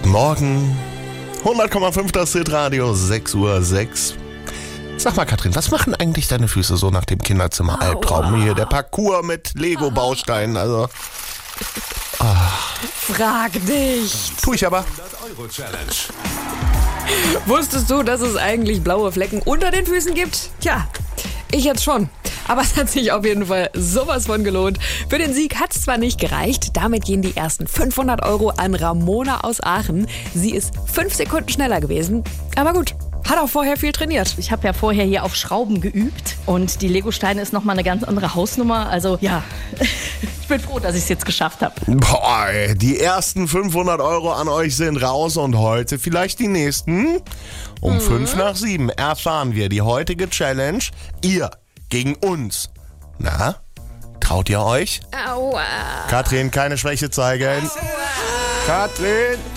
Guten Morgen. 100,5 das Hitradio, 6:06 Uhr. Sag mal, Katrin, was machen eigentlich deine Füße so nach dem Kinderzimmer-Albtraum? Hier, der Parcours mit Lego-Bausteinen, also... Frag nicht. Tu ich aber. Wusstest du, dass es eigentlich blaue Flecken unter den Füßen gibt? Tja, ich jetzt schon. Aber es hat sich auf jeden Fall sowas von gelohnt. Für den Sieg hat es zwar nicht gereicht, damit gehen die ersten 500 € an Ramona aus Aachen. Sie ist 5 Sekunden schneller gewesen, aber gut. Hat auch vorher viel trainiert. Ich habe ja vorher hier auf Schrauben geübt und die Lego-Steine ist nochmal eine ganz andere Hausnummer. Also ja, ich bin froh, dass ich es jetzt geschafft habe. Boah, ey, die ersten 500 € an euch sind raus und heute vielleicht die nächsten. Um 6:55 erfahren wir die heutige Challenge. Ihr gegen uns. Na, traut ihr euch? Aua. Katrin, keine Schwäche zeigen. Katrin!